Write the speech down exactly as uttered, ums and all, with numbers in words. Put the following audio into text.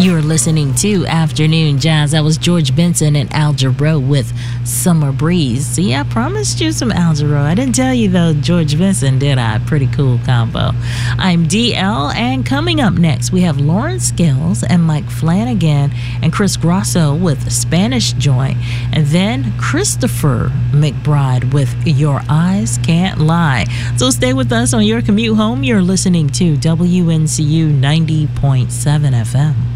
You're listening to Afternoon Jazz. That was George Benson and Al Jarreau with Summer Breeze. See, I promised you some Al Jarreau. I didn't tell you, though, George Benson, did I? Pretty cool combo. I'm D L, and coming up next, we have Lauren Scales and Mike Flanagan and Chris Grosso with Spanish Joint, and then Christopher McBride with Your Eyes Can't Lie. So stay with us on your commute home. You're listening to W N C U ninety point seven F M.